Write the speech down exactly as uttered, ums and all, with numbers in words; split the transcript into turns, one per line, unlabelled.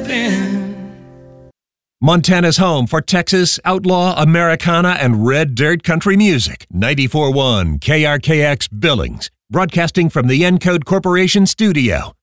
been.
Montana's home for Texas, outlaw, Americana, and red dirt country music. ninety-four point one K R K X Billings. Broadcasting from the Encode Corporation studio.